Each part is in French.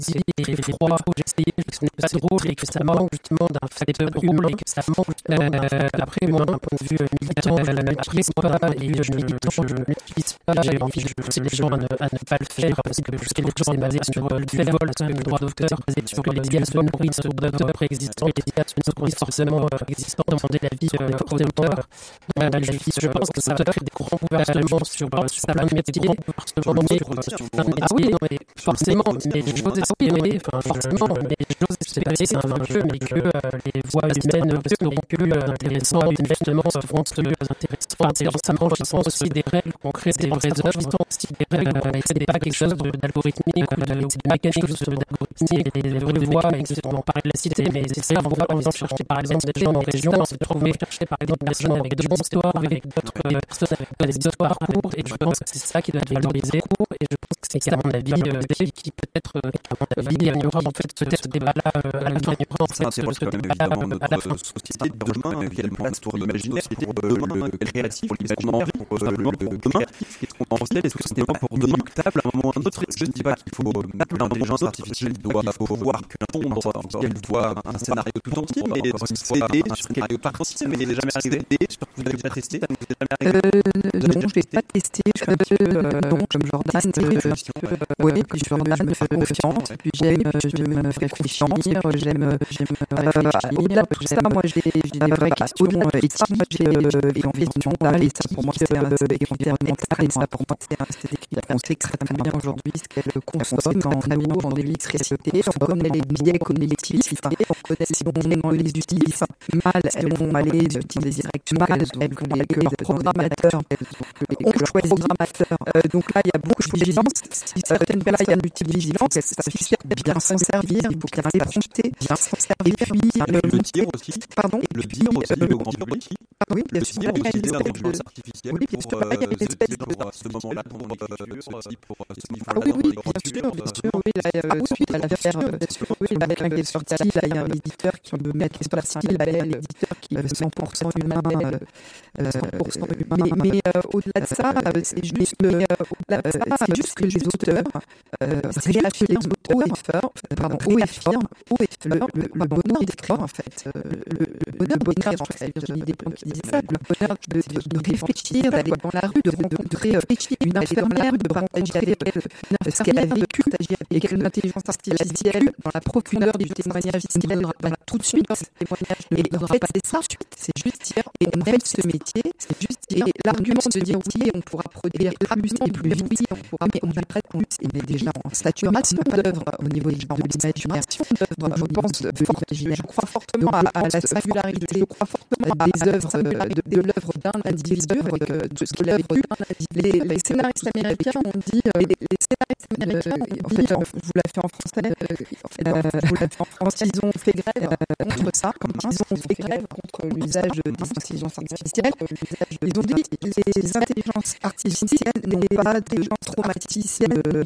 dit très froid, j'ai essayé, que ce n'est pas drôle et que ça manque justement d'un facteur humain et que ça manque. Après, moi, d'un point de vue militant, je ne m'utilise pas et je n'utilise pas, j'ai envie de pousser les gens à ne pas le faire parce que je sais que les gens sont basés sur du vol, sur le droit d'auteur, basé sur les idées se nourrissent d'œuvres préexistantes et les idées se nourrissent forcément existantes, demander l'avis aux auteurs. Je pense que ça va créer des courants bouleversements sur plein de métiers, Ah oui, non, mais forcément, mais j'ose espérer, forcément, mais j'ose espérer, c'est un jeu, mais que les voix humaines seront plus intéressantes, justement, seront intéressantes, s'enrichissant aussi des règles concrètes, des vraies œuvres, aussi des règles, et c'est pas quelque chose d'algorithmique, c'est mécanique, d'algorithmique, et les vraies voix, on parlait de la cité, mais c'est ça, on va en allant chercher, par exemple, des gens en région, on s'est trouvé chercher, par exemple, des personnes avec de bonnes histoires, avec d'autres personnes avec des histoires courtes, et je pense que c'est ça qui doit être valorisé, et je pense que c'est à mon avis qui peut-être à mon avis il y aura en fait peut-être ce débat-là à la fin, il y aura en fait ce débat-là à la fin. Société de demain, quelle place pour l'imaginaire, pour le créatif, pour l'imaginaire, pour simplement le demain, qu'est-ce qu'on en sait, est-ce que ce n'est pas pour demain table à un moment ou à un autre. Je ne dis pas qu'il faut l'intelligence artificielle doit pouvoir qu'un qu'elle voit un scénario tout entier, mais il faut aider sur un scénario pas possible, mais il n'est jamais arrivé. Vous l'avez déjà testé, ça ne vous est jamais arrivé? Non, je l'ai pas testé, je suis un peu comme Jordan, oui, puis Jordan me fait confiance, puis j'aime réfléchir, j'aime tout ça, moi j'ai des vraies questions éthiques, j'ai envie de mental, et ça pour moi c'est extrêmement clair, et ça pour moi on sait extrêmement bien aujourd'hui ce qu'elle consomme en amour, en électricité, on connaît les biais cognitifs, on connaît si on les utilise mal, elles vont aller utiliser mal, elles vont aller que leur programmateur, on choisit donc là il y a beaucoup de vigilance, si certaines personnes utilisent vigilance, ça suffit bien s'en servir, il faut qu'elle les projeter, bien s'en servir, et puis le tir aussi, pardon, le tir aussi, le grand tir aussi, oui, bien sûr, il y a utilisé l'intelligence artificielle pour ce moment-là, pour oui, bien sûr, oui, là, suite à l'affaire, oui, le Mac qui est sorti, là, il y a un éditeur qui veut mettre sorti le label éditeur qui est 100% humain, mais au-delà de ça, c'est juste que les auteurs, c'est lâcher les auteurs, haut et fort, le bonheur d'écrire, en fait, le bonheur d'écrire, en fait, Virginie Despentes qui disait ça, le bonheur de réfléchir, d'aller dans la rue, de rencontrer une infirmière, de partager avec elle ce qu'elle a vécu, et que l'intelligence artificielle, dans la profondeur du témoignage, ce qu'elle aura tout de suite, et en fait, c'est ça, c'est juste dire, et on fait ce métier, c'est juste dire, et l'argument de dire oui, on pourra produire plus et plus vite, mais on va pas plus, et mais déjà, en saturation d'œuvres au niveau de l'imagination d'œuvres, je pense, je crois fortement à la singularité, je crois fortement à des œuvres, de l'œuvre d'un individu, de ce qu'il a vécu. Les scénaristes américains ont dit, en fait, vous l'avez fait en français, ils ont fait grève contre ça, ils ont fait grève contre l'usage des intelligences artificielles. Ils ont dit les intelligences artificielles n'ont pas de traumatisme,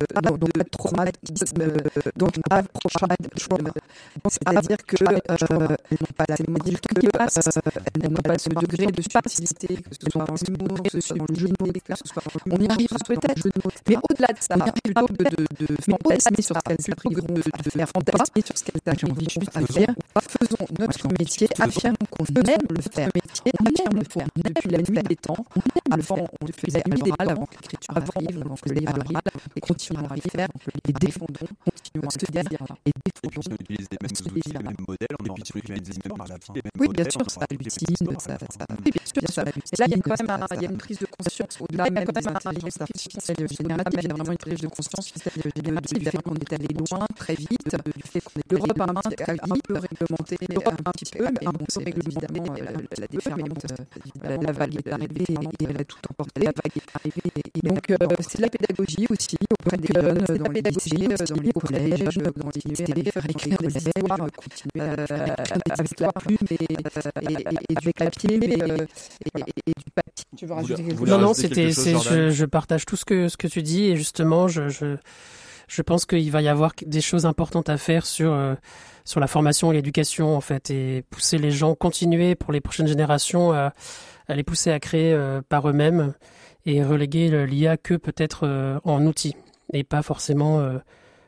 donc pas de trauma. C'est-à-dire qu'elles n'ont pas la même que elles n'ont pas ce degré de subtilité, que ce soit dans le mot, que ce soit dans le jeu de mots, on y arrivera peut-être, mais au-delà de ça, plutôt de fantasmer sur ce qu'elles pourront faire, fantasmer sur ce qu'elles ont envie juste de faire, faisons notre métier, affirmons qu'on aime le faire, on aime le faire, depuis la nuit des temps, avant on faisait à l'oral, avant que l'écriture arrive, on faisait à l'oral, et continuons à le faire, et défendons, continuons à se dire, et défendons. On utilise les mêmes modèles, et puis on utilise même par la fin. Oui, bien sûr, ça l'utilise, oui, bien sûr. Et là, il y a quand même une prise de conscience, au-delà même de l'intelligence artificielle générative, il y a vraiment une prise de conscience générative du fait qu'on est allé loin, très vite, du fait qu'on est l'Europe a un peu réglementé, un petit peu, mais bon, c'est évidemment la déferlante, la vague est arrivée et elle a tout emporté, la vague est arrivée, et donc c'est de la pédagogie aussi auprès des jeunes, dans les lycées, dans les collèges, dans les lycées, faire écrire des histoires, continuer avec la plume et avec la pied et du papier. Tu veux rajouter quelque chose? Non, je partage tout ce que tu dis, et justement, je pense qu'il va y avoir des choses importantes à faire sur la formation et l'éducation, en fait, et pousser les gens, continuer pour les prochaines générations à les pousser à créer par eux-mêmes et reléguer l'IA que peut-être en outil, et pas forcément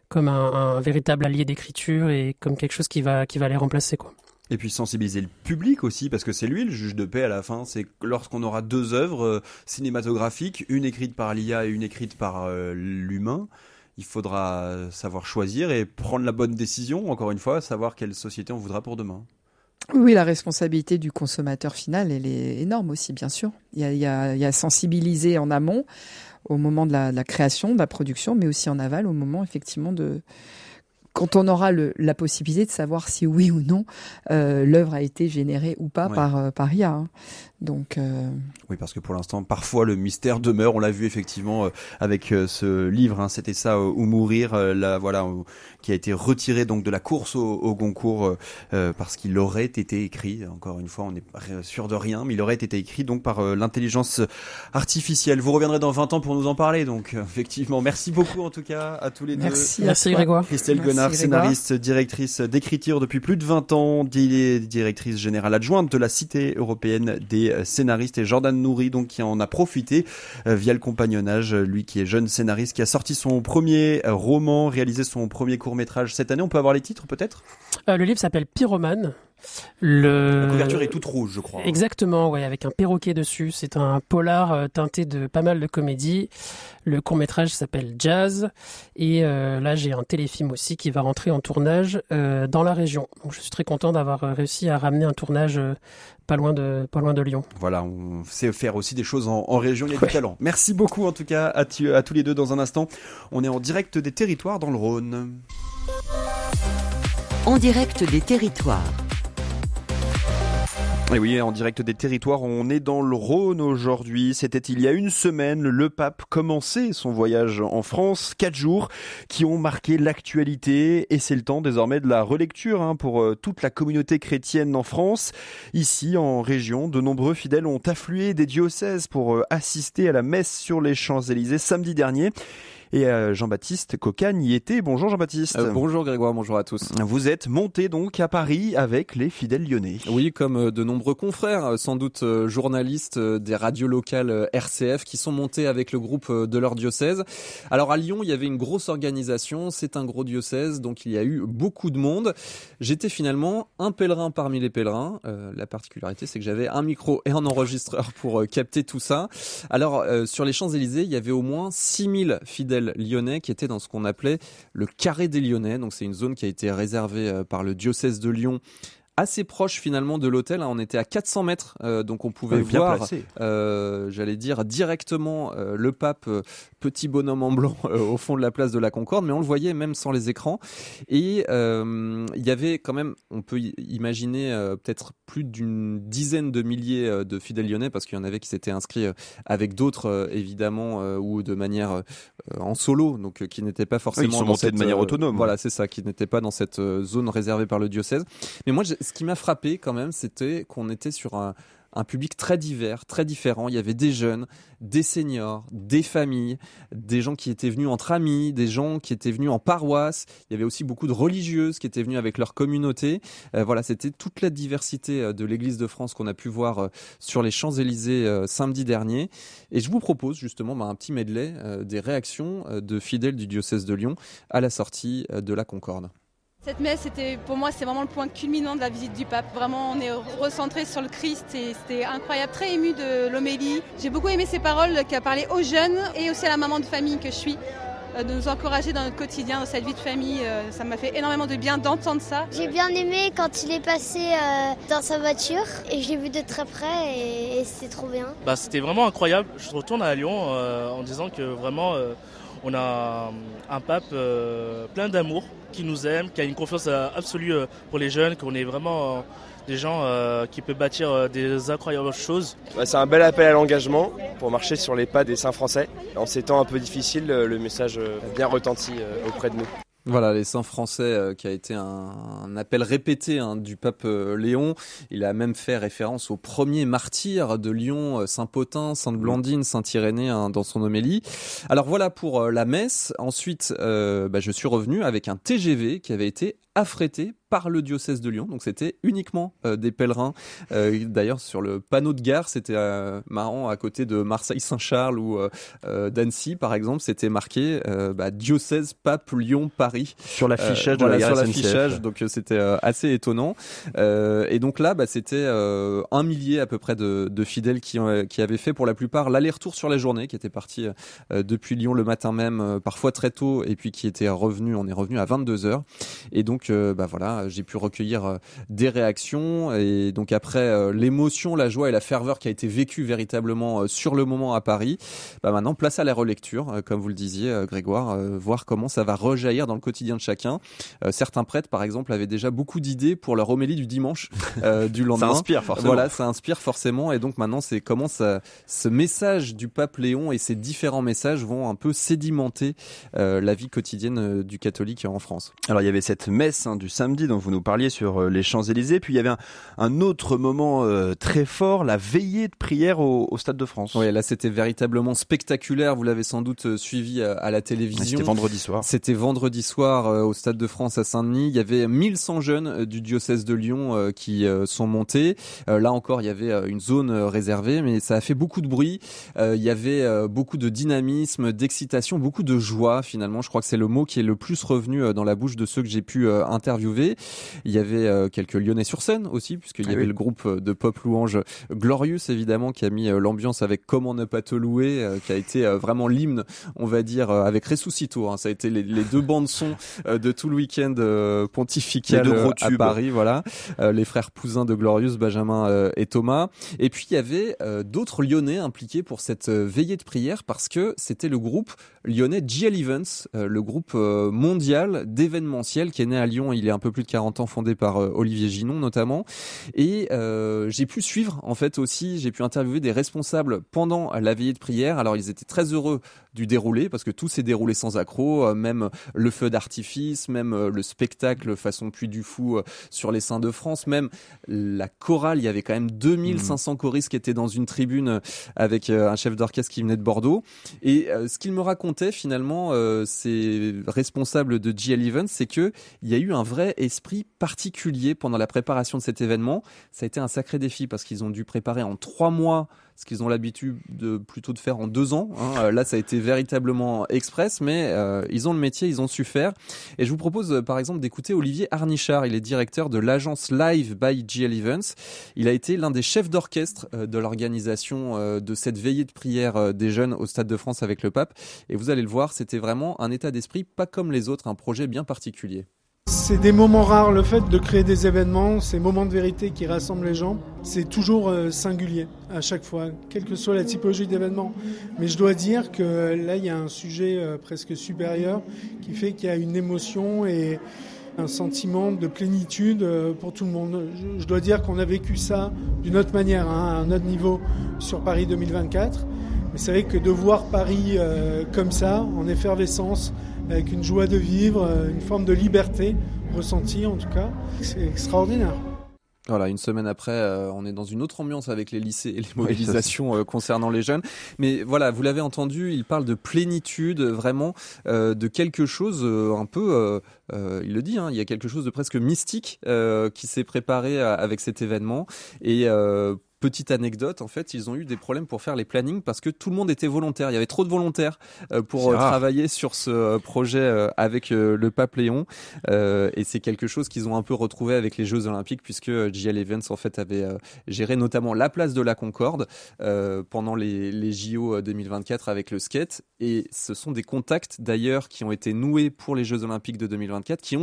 comme un véritable allié d'écriture et comme quelque chose qui va les remplacer, quoi. Et puis sensibiliser le public aussi, parce que c'est lui le juge de paix à la fin. C'est lorsqu'on aura deux œuvres cinématographiques, une écrite par l'IA et une écrite par l'humain, il faudra savoir choisir et prendre la bonne décision, encore une fois, savoir quelle société on voudra pour demain. Oui, la responsabilité du consommateur final, elle est énorme aussi, bien sûr. Il y a sensibiliser en amont, au moment de la création, de la production, mais aussi en aval, au moment effectivement quand on aura la possibilité de savoir si oui ou non l'œuvre a été générée ou pas par IA. Hein. Donc, oui, parce que pour l'instant, parfois le mystère demeure. On l'a vu effectivement avec ce livre, hein, c'était ça ou mourir, qui a été retiré donc de la course au Goncourt parce qu'il aurait été écrit. Encore une fois, on n'est pas sûr de rien, mais il aurait été écrit donc par l'intelligence artificielle. Vous reviendrez dans 20 ans pour nous en parler. Donc effectivement, merci beaucoup en tout cas à tous les deux. Merci Grégoire. Christelle Guenard, scénariste, directrice d'écriture depuis plus de 20 ans, directrice générale adjointe de la Cité européenne des scénaristes, et Jordan Nouri donc qui en a profité via le compagnonnage, lui qui est jeune scénariste, qui a sorti son premier roman, réalisé son premier court-métrage cette année. On peut avoir les titres peut-être ? Le livre s'appelle Pyromane. La couverture est toute rouge, je crois. Exactement, ouais, avec un perroquet dessus. C'est un polar teinté de pas mal de comédie. Le court-métrage s'appelle Jazz. Et là, j'ai un téléfilm aussi qui va rentrer en tournage dans la région. Donc, je suis très content d'avoir réussi à ramener un tournage pas loin de Lyon. Voilà, on sait faire aussi des choses en région, il y a du talent. Merci beaucoup en tout cas à tous les deux. Dans un instant, on est en direct des territoires dans le Rhône. En direct des territoires. Et oui, en direct des territoires, on est dans le Rhône aujourd'hui. C'était il y a une semaine, le pape commençait son voyage en France. 4 jours qui ont marqué l'actualité, et c'est le temps désormais de la relecture pour toute la communauté chrétienne en France. Ici, en région, de nombreux fidèles ont afflué des diocèses pour assister à la messe sur les Champs-Élysées samedi dernier. Et Jean-Baptiste Cocagne y était. Bonjour Jean-Baptiste. Bonjour Grégoire, bonjour à tous. Vous êtes monté donc à Paris avec les fidèles lyonnais. Oui, comme de nombreux confrères, sans doute journalistes des radios locales RCF qui sont montés avec le groupe de leur diocèse. Alors à Lyon, il y avait une grosse organisation, c'est un gros diocèse, donc il y a eu beaucoup de monde. J'étais finalement un pèlerin parmi les pèlerins. La particularité, c'est que j'avais un micro et un enregistreur pour capter tout ça. Alors sur les Champs-Élysées, il y avait au moins 6000 fidèles lyonnais qui étaient dans ce qu'on appelait le carré des Lyonnais. Donc c'est une zone qui a été réservée par le diocèse de Lyon, assez proche finalement de l'hôtel. On était à 400 mètres, donc on pouvait voir, j'allais dire directement le pape, petit bonhomme en blanc au fond de la place de la Concorde, mais on le voyait même sans les écrans. Et il y avait quand même, on peut imaginer peut-être plus d'une dizaine de milliers de fidèles lyonnais, parce qu'il y en avait qui s'étaient inscrits avec d'autres évidemment, ou de manière en solo, donc qui n'étaient pas forcément ils sont montés de manière autonome. Voilà, c'est ça, qui n'étaient pas dans cette zone réservée par le diocèse. Mais moi, ce qui m'a frappé quand même, c'était qu'on était sur un public très divers, très différent. Il y avait des jeunes, des seniors, des familles, des gens qui étaient venus entre amis, des gens qui étaient venus en paroisse. Il y avait aussi beaucoup de religieuses qui étaient venues avec leur communauté. Voilà, c'était toute la diversité de l'Église de France qu'on a pu voir sur les Champs-Élysées samedi dernier. Et je vous propose justement un petit medley des réactions de fidèles du diocèse de Lyon à la sortie de la Concorde. Cette messe, pour moi, c'est vraiment le point culminant de la visite du pape. Vraiment, on est recentré sur le Christ et c'était incroyable, très ému de l'homélie. J'ai beaucoup aimé ces paroles qui a parlé aux jeunes et aussi à la maman de famille que je suis, de nous encourager dans notre quotidien, dans cette vie de famille. Ça m'a fait énormément de bien d'entendre ça. J'ai bien aimé quand il est passé dans sa voiture et je l'ai vu de très près et c'était trop bien. C'était vraiment incroyable. Je retourne à Lyon en disant que vraiment on a un pape plein d'amour, qui nous aime, qui a une confiance absolue pour les jeunes, qu'on est vraiment des gens qui peuvent bâtir des incroyables choses. C'est un bel appel à l'engagement pour marcher sur les pas des saints français. En ces temps un peu difficiles, le message a bien retenti auprès de nous. Voilà, les saints français qui a été un appel répété du pape Léon. Il a même fait référence aux premiers martyrs de Lyon, Saint Pothin, Sainte Blandine, Saint Irénée dans son homélie. Alors voilà pour la messe. Ensuite, je suis revenu avec un TGV qui avait été affrété par le diocèse de Lyon. Donc c'était uniquement des pèlerins. D'ailleurs sur le panneau de gare, c'était marrant, à côté de Marseille-Saint-Charles ou d'Annecy par exemple, c'était marqué diocèse Pape Lyon Paris sur l'affichage de la gare SNCF. Donc c'était assez étonnant. Et donc là, c'était 1 millier à peu près de fidèles qui avaient fait pour la plupart l'aller-retour sur la journée, qui étaient partis depuis Lyon le matin même, parfois très tôt, et puis qui étaient revenus. On est revenu à 22h. Et donc voilà, j'ai pu recueillir des réactions. Et donc après l'émotion, la joie et la ferveur qui a été vécue véritablement sur le moment à Paris, maintenant place à la relecture, comme vous le disiez Grégoire, voir comment ça va rejaillir dans le quotidien de chacun. Certains prêtres par exemple avaient déjà beaucoup d'idées pour leur homélie du dimanche du lendemain. Ça inspire forcément. Voilà, ça inspire forcément. Et donc maintenant c'est comment ce message du pape Léon et ces différents messages vont un peu sédimenter la vie quotidienne du catholique en France. Alors il y avait cette messe du samedi dont vous nous parliez sur les Champs-Élysées, puis il y avait un autre moment très fort, la veillée de prière au Stade de France. Oui, là c'était véritablement spectaculaire, vous l'avez sans doute suivi à la télévision. C'était vendredi soir. C'était vendredi soir au Stade de France à Saint-Denis. Il y avait 1100 jeunes du diocèse de Lyon qui sont montés. Là encore, il y avait une zone réservée, mais ça a fait beaucoup de bruit. Il y avait beaucoup de dynamisme, d'excitation, beaucoup de joie finalement. Je crois que c'est le mot qui est le plus revenu dans la bouche de ceux que j'ai pu interviewer. Il y avait quelques Lyonnais sur scène aussi, puisqu'il y avait le groupe de pop louange Glorious évidemment qui a mis l'ambiance avec Comment ne pas te louer, qui a été vraiment l'hymne, on va dire, avec Ressuscito. Ça a été les deux bandes son de tout le week-end pontifical à Paris. Voilà, les frères Pouzin de Glorious, Benjamin et Thomas. Et puis il y avait d'autres Lyonnais impliqués pour cette veillée de prière parce que c'était le groupe lyonnais GL Events, le groupe mondial d'événementiel qui est né à Lyon il y a un peu plus de 40 ans, fondé par Olivier Ginon notamment. Et j'ai pu suivre en fait aussi, j'ai pu interviewer des responsables pendant la veillée de prière. Alors ils étaient très heureux du déroulé parce que tout s'est déroulé sans accroc, même le feu d'artifice, même le spectacle façon Puy du Fou sur les Saints de France, même la chorale. Il y avait quand même 2500 choristes qui étaient dans une tribune avec un chef d'orchestre qui venait de Bordeaux. Et ce qu'il me racontait finalement, ces responsables de GL Events, c'est que il y a eu un vrai esprit particulier pendant la préparation de cet événement. Ça a été un sacré défi parce qu'ils ont dû préparer en 3 mois ce qu'ils ont l'habitude plutôt de faire en 2 ans. Là, ça a été véritablement express, mais ils ont le métier, ils ont su faire. Et je vous propose par exemple d'écouter Olivier Arnichard. Il est directeur de l'agence Live by GL Events. Il a été l'un des chefs d'orchestre de l'organisation de cette veillée de prière des jeunes au Stade de France avec le pape. Et vous allez le voir, c'était vraiment un état d'esprit pas comme les autres, un projet bien particulier. C'est des moments rares, le fait de créer des événements, ces moments de vérité qui rassemblent les gens, c'est toujours singulier à chaque fois, quelle que soit la typologie d'événement. Mais je dois dire que là, il y a un sujet presque supérieur qui fait qu'il y a une émotion et un sentiment de plénitude pour tout le monde. Je dois dire qu'on a vécu ça d'une autre manière, à un autre niveau sur Paris 2024. Mais c'est vrai que de voir Paris comme ça, en effervescence, avec une joie de vivre, une forme de liberté ressentie en tout cas, c'est extraordinaire. Voilà, une semaine après, on est dans une autre ambiance avec les lycées et les mobilisations concernant les jeunes. Mais voilà, vous l'avez entendu, il parle de plénitude, vraiment de quelque chose un peu, il le dit, il y a quelque chose de presque mystique qui s'est préparé avec cet événement. Et petite anecdote, en fait, ils ont eu des problèmes pour faire les plannings parce que tout le monde était volontaire. Il y avait trop de volontaires pour travailler sur ce projet avec le pape Léon. Et c'est quelque chose qu'ils ont un peu retrouvé avec les Jeux Olympiques puisque GL Events, en fait, avait géré notamment la place de la Concorde pendant les JO 2024 avec le skate. Et ce sont des contacts, d'ailleurs, qui ont été noués pour les Jeux Olympiques de 2024, qui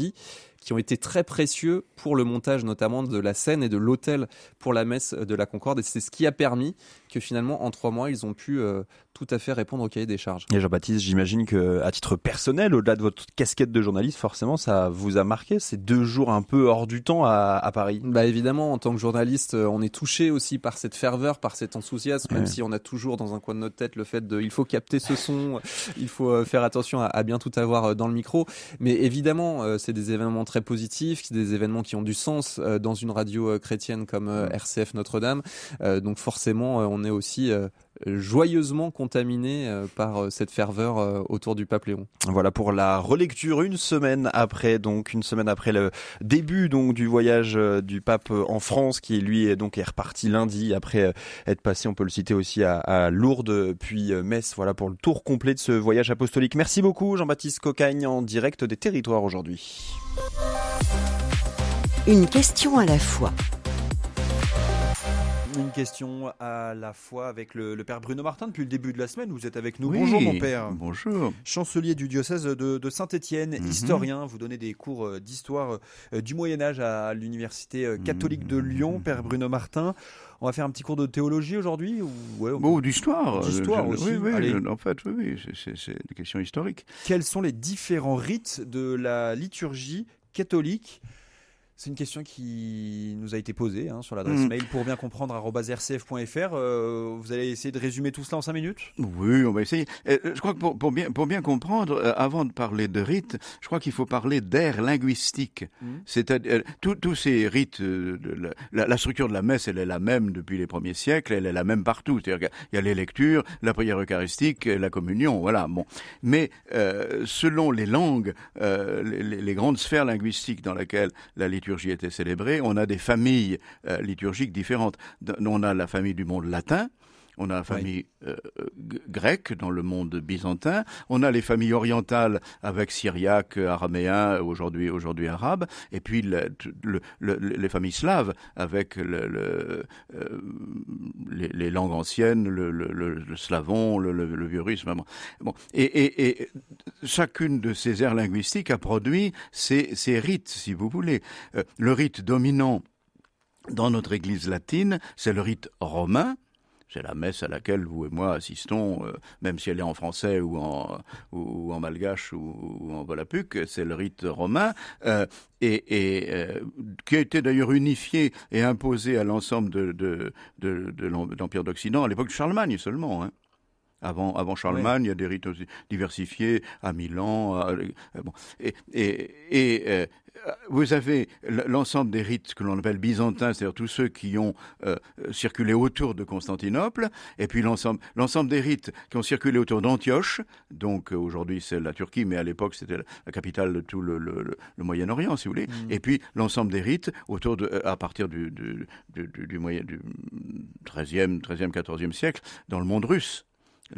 ont été très précieux pour le montage notamment de la scène et de l'hôtel pour la messe de la Concorde. Et c'est ce qui a permis que finalement, en 3 mois, ils ont pu tout à fait répondre au cahier des charges. Et Jean-Baptiste, j'imagine qu'à titre personnel, au-delà de votre casquette de journaliste, forcément, ça vous a marqué ces 2 jours un peu hors du temps à Paris. Évidemment, en tant que journaliste, on est touché aussi par cette ferveur, par cet enthousiasme, même si on a toujours dans un coin de notre tête le fait il faut capter ce son, il faut faire attention à bien tout avoir dans le micro. Mais évidemment, c'est des événements très positifs, des événements qui ont du sens dans une radio chrétienne comme RCF Notre-Dame. Donc forcément, on est aussi joyeusement contaminés par cette ferveur autour du pape Léon. Voilà pour la relecture une semaine après le début donc du voyage du pape en France, qui lui est reparti lundi après être passé, on peut le citer aussi, à Lourdes puis Metz. Voilà pour le tour complet de ce voyage apostolique. Merci beaucoup Jean-Baptiste Cocagne en direct des territoires aujourd'hui. Une question à la fois. Une question à la fois avec le père Bruno Martin. Depuis le début de la semaine, vous êtes avec nous. Oui, bonjour mon père. Bonjour. Chancelier du diocèse de Saint-Étienne, historien. Vous donnez des cours d'histoire du Moyen-Âge à l'université catholique de Lyon, père Bruno Martin. On va faire un petit cours de théologie aujourd'hui ou d'histoire. D'histoire aussi. En fait, oui, c'est des questions historiques. Quels sont les différents rites de la liturgie catholique ? C'est une question qui nous a été posée sur l'adresse mail pour bien comprendre @rcf.fr. Vous allez essayer de résumer tout cela en 5 minutes ? Oui, on va essayer. Je crois que pour bien comprendre, avant de parler de rites, je crois qu'il faut parler d'ère linguistique. C'est-à-dire tous ces rites, la structure de la messe, elle est la même depuis les premiers siècles, elle est la même partout. C'est-à-dire qu'il y a les lectures, la prière eucharistique, la communion, voilà. Bon, mais selon les langues, les grandes sphères linguistiques dans lesquelles la liturgie était célébrée, on a des familles liturgiques différentes. On a la famille du monde latin, on a la famille grecque dans le monde byzantin, on a les familles orientales avec syriaque, araméen, aujourd'hui arabe, et puis les familles slaves avec les langues anciennes, le slavon, le vieux russe. Bon. Et chacune de ces aires linguistiques a produit ces rites, si vous voulez. Le rite dominant dans notre Église latine, c'est le rite romain. C'est la messe à laquelle vous et moi assistons, même si elle est en français ou en malgache ou en volapük, c'est le rite romain, qui a été d'ailleurs unifié et imposé à l'ensemble de l'Empire d'Occident à l'époque de Charlemagne seulement. Avant Charlemagne, il y a des rites aussi diversifiés à Milan. Vous avez l'ensemble des rites que l'on appelle byzantins, c'est-à-dire tous ceux qui ont circulé autour de Constantinople, et puis l'ensemble des rites qui ont circulé autour d'Antioche, donc aujourd'hui c'est la Turquie, mais à l'époque c'était la capitale de tout le Moyen-Orient, si vous voulez, et puis l'ensemble des rites à partir du 13e, 14e siècle dans le monde russe.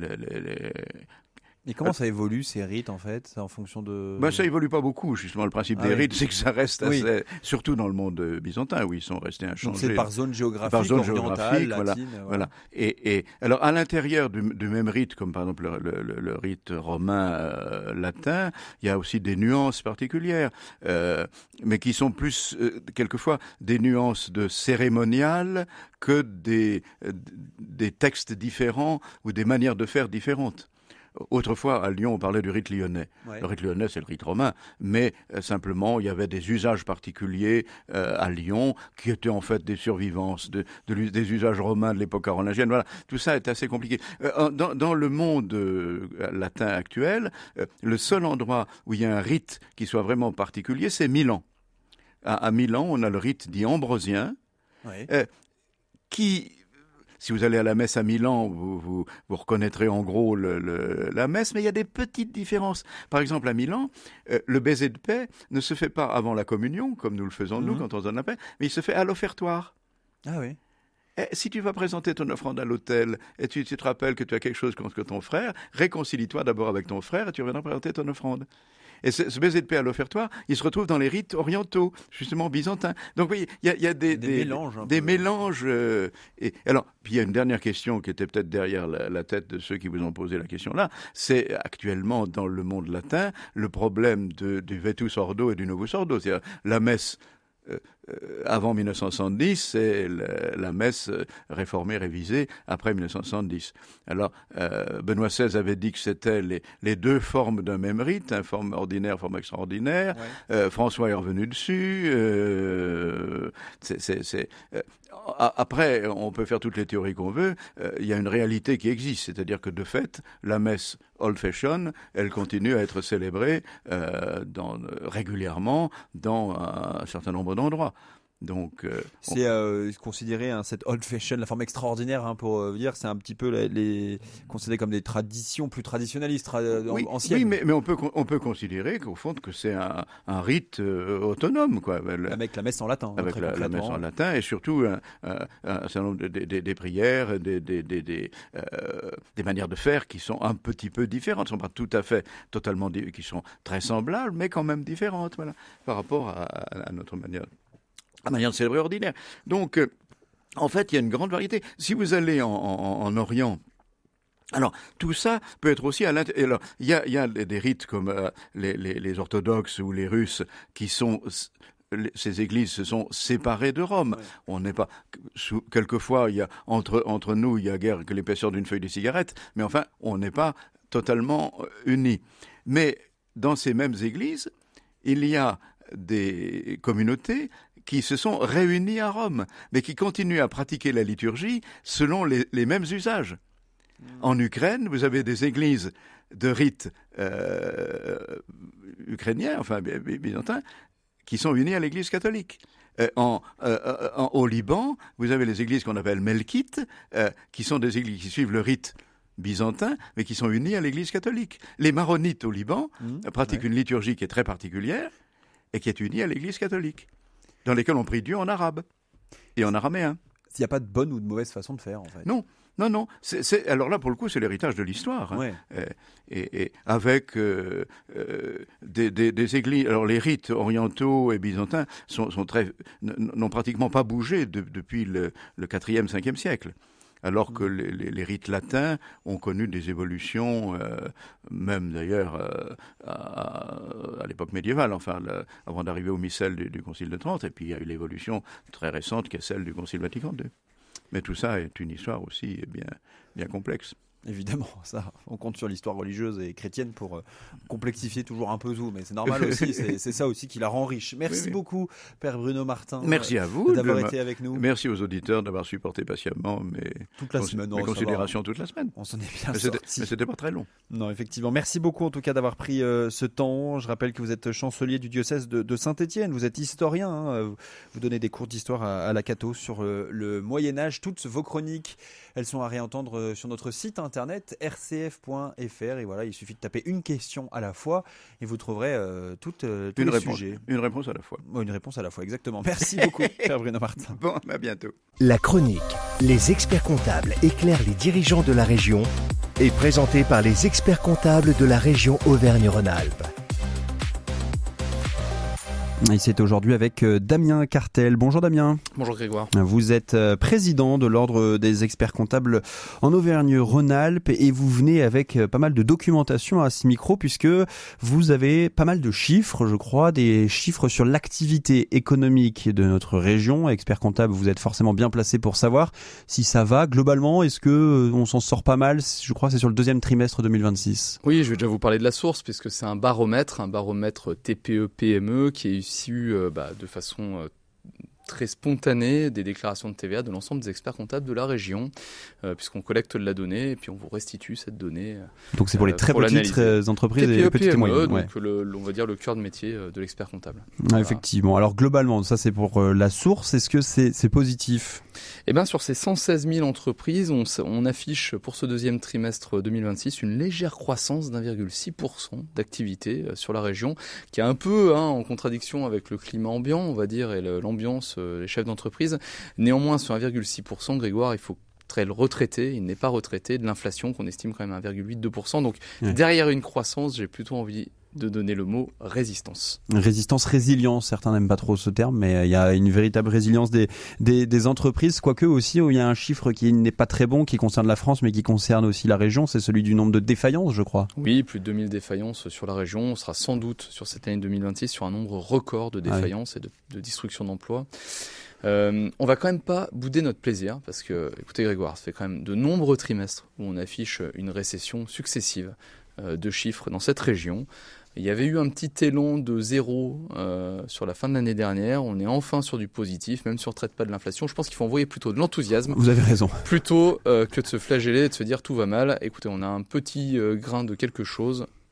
Et comment ça évolue ces rites en fait, en fonction de... Ça évolue pas beaucoup, justement. Le principe des rites, c'est que ça reste assez, surtout dans le monde byzantin où ils sont restés inchangés. Donc c'est par zone géographique, orientale, latine. Voilà. Et alors à l'intérieur du même rite, comme par exemple le rite romain latin, il y a aussi des nuances particulières, mais qui sont plus quelquefois des nuances de cérémonial que des textes différents ou des manières de faire différentes. Autrefois, à Lyon, on parlait du rite lyonnais. Ouais. Le rite lyonnais, c'est le rite romain, mais simplement, il y avait des usages particuliers à Lyon qui étaient en fait des survivances des usages romains de l'époque carolingienne. Voilà, tout ça est assez compliqué. Dans le monde latin actuel, le seul endroit où il y a un rite qui soit vraiment particulier, c'est Milan. À Milan, on a le rite dit ambrosien, qui... Si vous allez à la messe à Milan, vous reconnaîtrez en gros la messe, mais il y a des petites différences. Par exemple, à Milan, le baiser de paix ne se fait pas avant la communion, comme nous le faisons nous quand on donne la paix, mais il se fait à l'offertoire. Ah oui. Et si tu vas présenter ton offrande à l'autel et tu te rappelles que tu as quelque chose contre ton frère, réconcilie-toi d'abord avec ton frère et tu reviendras présenter ton offrande. Et ce baiser de paix à l'offertoire, il se retrouve dans les rites orientaux, justement byzantins. Donc oui, il y a des mélanges. Et alors, puis il y a une dernière question qui était peut-être derrière la tête de ceux qui vous ont posé la question là. C'est actuellement dans le monde latin le problème du vetus ordo et du novus ordo, c'est-à-dire la messe. Avant 1970, c'est la messe réformée, révisée après 1970. Alors, Benoît XVI avait dit que c'était les deux formes d'un même rite, forme ordinaire, forme extraordinaire. Ouais. François est revenu dessus. Après, on peut faire toutes les théories qu'on veut. Il y a une réalité qui existe, c'est-à-dire que de fait, la messe old fashion, elle continue à être célébrée régulièrement dans un certain nombre d'endroits. Donc, c'est considéré cette old fashion, la forme extraordinaire, pour dire, c'est un petit peu considéré comme des traditions plus traditionnalistes, anciennes. Oui, mais on peut considérer qu'au fond que c'est un rite autonome, quoi. Avec la messe en latin. Avec la messe en latin et surtout un certain nombre des prières, des manières de faire qui sont un petit peu différentes, ne sont pas tout à fait totalement, qui sont très semblables, mais quand même différentes, voilà, par rapport à notre manière de célébrer ordinaire. Donc, en fait, il y a une grande variété. Si vous allez en Orient, alors tout ça peut être aussi à l'intérieur. Il y a des rites comme les orthodoxes ou les Russes qui sont... Ces églises se sont séparées de Rome. Ouais. On n'est pas... Quelquefois, il y a, entre nous, il y a guère que l'épaisseur d'une feuille de cigarette, mais enfin, on n'est pas totalement unis. Mais dans ces mêmes églises, il y a des communautés qui se sont réunis à Rome, mais qui continuent à pratiquer la liturgie selon les mêmes usages. En Ukraine, vous avez des églises de rites ukrainiens, enfin byzantins, qui sont unies à l'église catholique. Au Liban, vous avez les églises qu'on appelle melkites, qui sont des églises qui suivent le rite byzantin, mais qui sont unies à l'église catholique. Les maronites au Liban pratiquent une liturgie qui est très particulière et qui est unie à l'église catholique, dans lesquelles on prie Dieu en arabe et en araméen. Il n'y a pas de bonne ou de mauvaise façon de faire, en fait. Non. Alors là, pour le coup, c'est l'héritage de l'histoire. Hein. Ouais. Et avec des églises... Alors, les rites orientaux et byzantins n'ont pratiquement pas bougé depuis le 4e, 5e siècle. Alors que les rites latins ont connu des évolutions, même d'ailleurs à l'époque médiévale, avant d'arriver au missel du Concile de Trente, et puis il y a eu l'évolution très récente qui est celle du Concile Vatican II. Mais tout ça est une histoire aussi bien complexe. Évidemment, ça, on compte sur l'histoire religieuse et chrétienne pour complexifier toujours un peu tout, mais c'est normal aussi, c'est ça aussi qui la rend riche. Merci beaucoup, Père Bruno Martin. Merci à vous d'avoir été avec nous. Merci aux auditeurs d'avoir supporté patiemment mes considérations toute la semaine. On s'en est bien sortis. Mais c'était pas très long. Non, effectivement. Merci beaucoup en tout cas d'avoir pris ce temps. Je rappelle que vous êtes chancelier du diocèse de Saint-Étienne, vous êtes historien, vous donnez des cours d'histoire à la Cato sur le Moyen-Âge. Toutes vos chroniques, elles sont à réentendre sur notre site internet rcf.fr et voilà, il suffit de taper une question à la fois et vous trouverez tous les sujets. Une réponse à la fois. Une réponse à la fois, exactement. Merci beaucoup, Père Bruno Martin. Bon, à bientôt. La chronique Les experts comptables éclairent les dirigeants de la région est présentée par les experts comptables de la région Auvergne-Rhône-Alpes. Et c'est aujourd'hui avec Damien Cartel. Bonjour Damien. Bonjour Grégoire. Vous êtes président de l'Ordre des experts comptables en Auvergne-Rhône-Alpes et vous venez avec pas mal de documentation à ce micro puisque vous avez pas mal de chiffres, je crois, des chiffres sur l'activité économique de notre région. Expert comptable, vous êtes forcément bien placé pour savoir si ça va globalement. Est-ce que on s'en sort pas mal? Je crois que c'est sur le deuxième trimestre 2026. Oui, je vais déjà vous parler de la source puisque c'est un baromètre TPE-PME qui est issu de façon très spontanée des déclarations de TVA de l'ensemble des experts comptables de la région, puisqu'on collecte la donnée et puis on vous restitue cette donnée. Donc c'est pour les très petites entreprises TPE, et les petites et moyennes. Donc on va dire le cœur de métier de l'expert comptable. Voilà. Effectivement. Alors globalement, ça c'est pour la source. Est-ce que c'est positif? Eh bien, sur ces 116 000 entreprises, on affiche pour ce deuxième trimestre 2026 une légère croissance d'1,6% d'activité sur la région, qui est un peu en contradiction avec le climat ambiant, on va dire, et l'ambiance des chefs d'entreprise. Néanmoins, sur 1,6%, Grégoire, il faut le retraité, il n'est pas retraité de l'inflation qu'on estime quand même à 1,82%. Donc derrière une croissance, j'ai plutôt envie de donner le mot résistance. Résistance, résilience, certains n'aiment pas trop ce terme, mais il y a une véritable résilience des entreprises, quoique aussi où il y a un chiffre qui n'est pas très bon, qui concerne la France, mais qui concerne aussi la région, c'est celui du nombre de défaillances, je crois. Oui, plus de 2000 défaillances sur la région. On sera sans doute sur cette année 2026 sur un nombre record de défaillances et de destruction d'emplois. On va quand même pas bouder notre plaisir parce que, écoutez Grégoire, ça fait quand même de nombreux trimestres où on affiche une récession successive de chiffres dans cette région. Il y avait eu un petit élan de 0 sur la fin de l'année dernière. On est enfin sur du positif, même si on ne traite pas de l'inflation. Je pense qu'il faut envoyer plutôt de l'enthousiasme. Vous avez raison. Plutôt que de se flageller et de se dire tout va mal. Écoutez, on a un petit grain de quelque chose.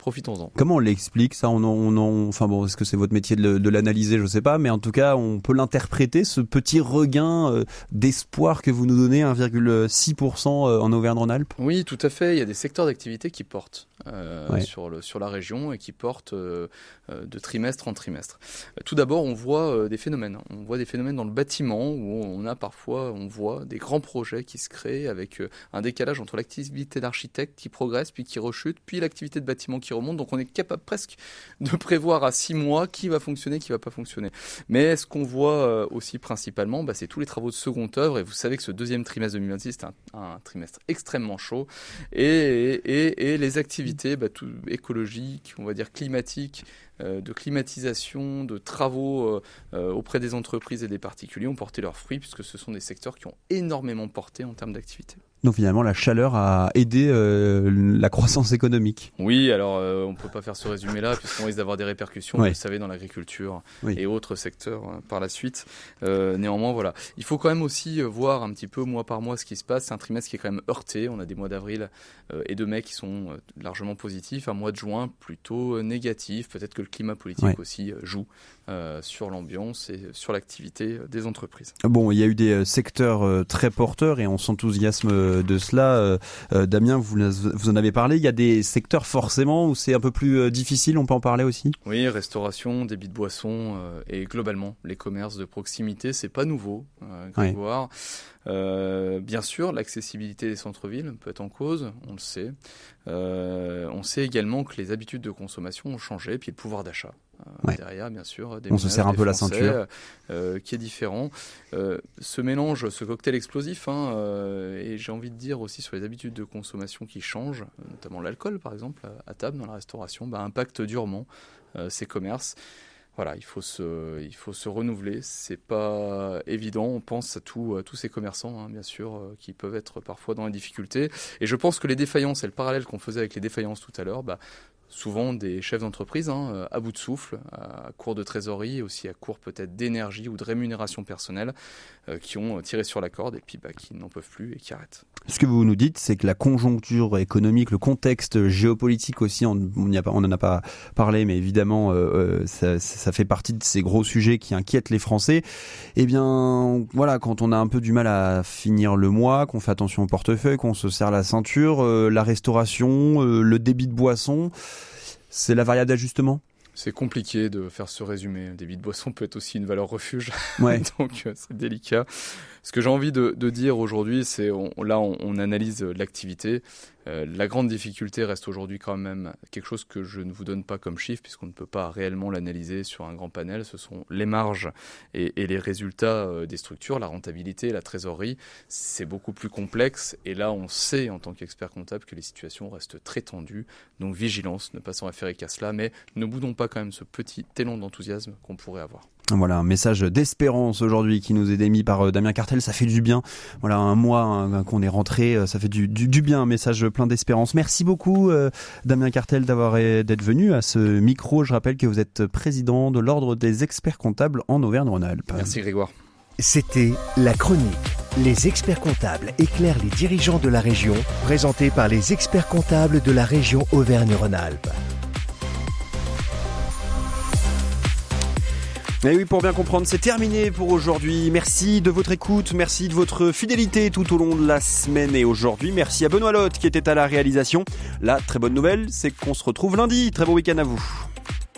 profitons-en. Comment on l'explique ça? Enfin bon, est-ce que c'est votre métier de l'analyser? Je sais pas, mais en tout cas, on peut l'interpréter, ce petit regain d'espoir que vous nous donnez, 1,6% en Auvergne-Rhône-Alpes. Oui, tout à fait. Il y a des secteurs d'activité qui portent sur la région et qui portent de trimestre en trimestre. Tout d'abord, on voit des phénomènes. On voit des phénomènes dans le bâtiment où on voit des grands projets qui se créent avec un décalage entre l'activité d'architecte qui progresse, puis qui rechute, puis l'activité de bâtiment qui remonte. Donc on est capable presque de prévoir à 6 mois qui va fonctionner, qui va pas fonctionner. Mais ce qu'on voit aussi principalement, c'est tous les travaux de seconde œuvre. Et vous savez que ce deuxième trimestre 2026, c'est un trimestre extrêmement chaud. Et les activités écologiques, on va dire climatiques, de climatisation, de travaux auprès des entreprises et des particuliers ont porté leurs fruits, puisque ce sont des secteurs qui ont énormément porté en termes d'activité. Donc finalement, la chaleur a aidé la croissance économique. Oui, alors on ne peut pas faire ce résumé-là, puisqu'on risque d'avoir des répercussions, vous le savez, dans l'agriculture et autres secteurs par la suite. Néanmoins, voilà. Il faut quand même aussi voir un petit peu mois par mois ce qui se passe. C'est un trimestre qui est quand même heurté. On a des mois d'avril et de mai qui sont largement positifs. Un mois de juin plutôt négatif. Peut-être que le climat politique aussi joue sur l'ambiance et sur l'activité des entreprises. Bon, il y a eu des secteurs très porteurs et on s'enthousiasme de cela. Damien, vous en avez parlé. Il y a des secteurs forcément où c'est un peu plus difficile, on peut en parler aussi? Oui, restauration, débit de boissons et globalement les commerces de proximité, c'est pas nouveau, Grégoire. Bien sûr, l'accessibilité des centres-villes peut être en cause, on le sait. On sait également que les habitudes de consommation ont changé, puis le pouvoir d'achat. Derrière, bien sûr, on se serre un peu la ceinture, qui est différent. Ce mélange, ce cocktail explosif, et j'ai envie de dire aussi sur les habitudes de consommation qui changent, notamment l'alcool, par exemple, à table dans la restauration, impacte durement ces commerces. Voilà, il faut se renouveler. C'est pas évident. On pense à tous ces commerçants, bien sûr, qui peuvent être parfois dans la difficulté. Et je pense que les défaillances, et le parallèle qu'on faisait avec les défaillances tout à l'heure, souvent des chefs d'entreprise à bout de souffle, à court de trésorerie, aussi à court peut-être d'énergie ou de rémunération personnelle, qui ont tiré sur la corde et puis qui n'en peuvent plus et qui arrêtent. Ce que vous nous dites, c'est que la conjoncture économique, le contexte géopolitique aussi, on n'en a pas parlé, mais évidemment ça fait partie de ces gros sujets qui inquiètent les Français. Eh bien voilà, quand on a un peu du mal à finir le mois, qu'on fait attention au portefeuille, qu'on se serre la ceinture, la restauration, le débit de boisson, c'est la variable d'ajustement? C'est compliqué de faire ce résumé. Le débit de boisson peut être aussi une valeur refuge, donc c'est délicat. Ce que j'ai envie de dire aujourd'hui, c'est on analyse l'activité. La grande difficulté reste aujourd'hui quand même quelque chose que je ne vous donne pas comme chiffre, puisqu'on ne peut pas réellement l'analyser sur un grand panel. Ce sont les marges et les résultats des structures, la rentabilité, la trésorerie. C'est beaucoup plus complexe. Et là, on sait en tant qu'expert comptable que les situations restent très tendues. Donc vigilance, ne pas s'en référer qu'à cela, mais ne boudons pas quand même ce petit élan d'enthousiasme qu'on pourrait avoir. Voilà, un message d'espérance aujourd'hui qui nous est émis par Damien Cartel, ça fait du bien. Voilà, un mois qu'on est rentré, ça fait du bien, un message plein d'espérance. Merci beaucoup Damien Cartel d'être venu à ce micro. Je rappelle que vous êtes président de l'Ordre des experts comptables en Auvergne-Rhône-Alpes. Merci Grégoire. C'était La Chronique. Les experts comptables éclairent les dirigeants de la région, présentés par les experts comptables de la région Auvergne-Rhône-Alpes. Et oui, pour bien comprendre, c'est terminé pour aujourd'hui. Merci de votre écoute, merci de votre fidélité tout au long de la semaine et aujourd'hui. Merci à Benoît Lotte qui était à la réalisation. La très bonne nouvelle, c'est qu'on se retrouve lundi. Très bon week-end à vous.